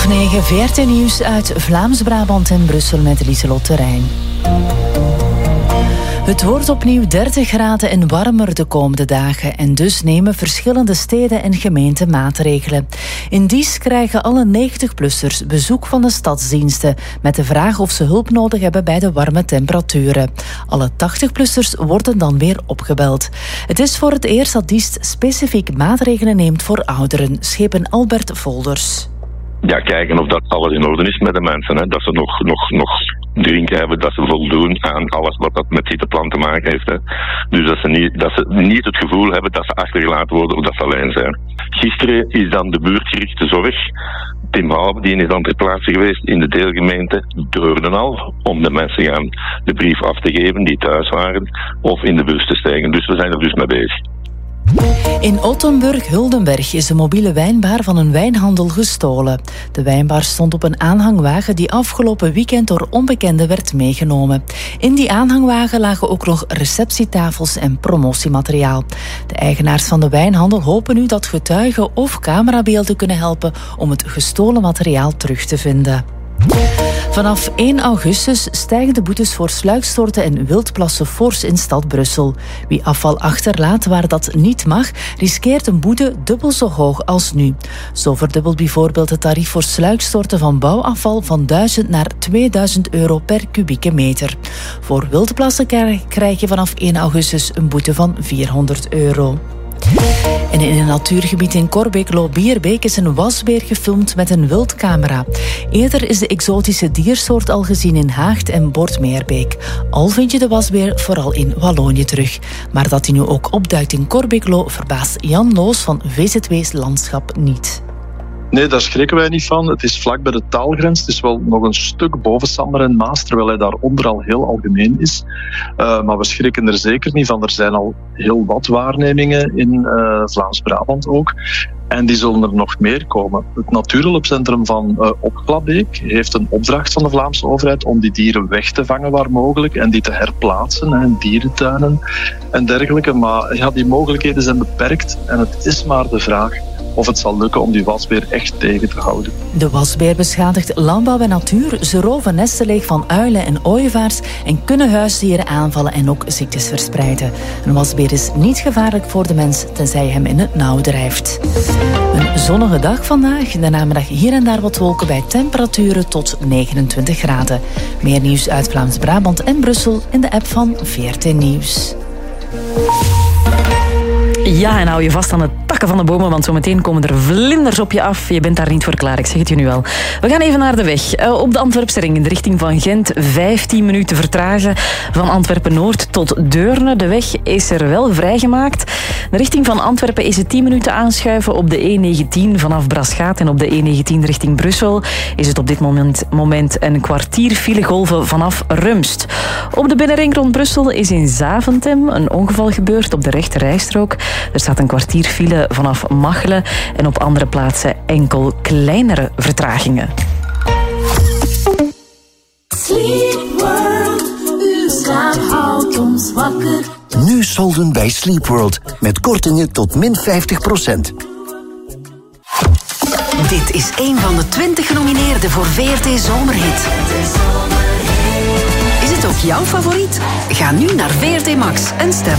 9, VRT Nieuws uit Vlaams-Brabant en Brussel met Lieselot Terrein. Het wordt opnieuw 30 graden en warmer de komende dagen en dus nemen verschillende steden en gemeenten maatregelen. In Dies krijgen alle 90-plussers bezoek van de stadsdiensten met de vraag of ze hulp nodig hebben bij de warme temperaturen. Alle 80-plussers worden dan weer opgebeld. Het is voor het eerst dat Diest specifiek maatregelen neemt voor ouderen, schepen Albert Volders. Ja, kijken of dat alles in orde is met de mensen. Hè. Dat ze nog drinken hebben, dat ze voldoen aan alles wat dat met hitteplan te maken heeft. Hè. Dus dat ze niet het gevoel hebben dat ze achtergelaten worden of dat ze alleen zijn. Gisteren is dan de buurtgerichte zorg, Tim Houben, die is dan ter plaatse geweest in de deelgemeente Deurnenal, om de mensen de brief af te geven die thuis waren, of in de bus te stijgen. Dus we zijn er dus mee bezig. In Ottenburg-Huldenberg is een mobiele wijnbar van een wijnhandel gestolen. De wijnbar stond op een aanhangwagen die afgelopen weekend door onbekenden werd meegenomen. In die aanhangwagen lagen ook nog receptietafels en promotiemateriaal. De eigenaars van de wijnhandel hopen nu dat getuigen of camerabeelden kunnen helpen om het gestolen materiaal terug te vinden. Vanaf 1 augustus stijgen de boetes voor sluikstorten en wildplassen fors in stad Brussel. Wie afval achterlaat waar dat niet mag, riskeert een boete dubbel zo hoog als nu. Zo verdubbelt bijvoorbeeld het tarief voor sluikstorten van bouwafval van 1000 naar 2000 euro per kubieke meter. Voor wildplassen krijg je vanaf 1 augustus een boete van 400 euro. En in een natuurgebied in Corbeek-Loo-Bierbeek is een wasbeer gefilmd met een wildcamera. Eerder is de exotische diersoort al gezien in Haagt en Bortmeerbeek. Al vind je de wasbeer vooral in Wallonië terug. Maar dat hij nu ook opduikt in Corbeek-Loo verbaast Jan Loos van VZW's Landschap niet. Nee, daar schrikken wij niet van. Het is vlak bij de taalgrens. Het is wel nog een stuk boven Sander en Maas, terwijl hij daaronder al heel algemeen is. Maar we schrikken er zeker niet van. Er zijn al heel wat waarnemingen in Vlaams-Brabant ook. En die zullen er nog meer komen. Het Natuurhulpcentrum van Opglabeek heeft een opdracht van de Vlaamse overheid om die dieren weg te vangen waar mogelijk en die te herplaatsen in dierentuinen en dergelijke. Maar ja, die mogelijkheden zijn beperkt en het is maar de vraag of het zal lukken om die wasbeer echt tegen te houden. De wasbeer beschadigt landbouw en natuur. Ze roven nesten leeg van uilen en ooievaars en kunnen huisdieren aanvallen en ook ziektes verspreiden. Een wasbeer is niet gevaarlijk voor de mens, tenzij je hem in het nauw drijft. Een zonnige dag vandaag. De namiddag hier en daar wat wolken bij temperaturen tot 29 graden. Meer nieuws uit Vlaams-Brabant en Brussel in de app van VRT Nieuws. Ja, en hou je vast aan de takken van de bomen, want zometeen komen er vlinders op je af. Je bent daar niet voor klaar, ik zeg het je nu al. We gaan even naar de weg. Op de Antwerpse ring in de richting van Gent 15 minuten vertragen. Van Antwerpen-Noord tot Deurne. De weg is er wel vrijgemaakt. De richting van Antwerpen is het 10 minuten aanschuiven op de E19 vanaf Braschaat. En op de E19 richting Brussel is het op dit moment een kwartier filegolven vanaf Rumst. Op de binnenring rond Brussel is in Zaventem een ongeval gebeurd op de rechte rijstrook. Er staat een kwartier file vanaf Machelen en op andere plaatsen enkel kleinere vertragingen. Sleep World, uw slaap houdt ons wakker. Nu solden bij Sleep World met kortingen tot min 50%. Dit is een van de 20 genomineerden voor VRT Zomerhit. Is het ook jouw favoriet? Ga nu naar VRT Max en stem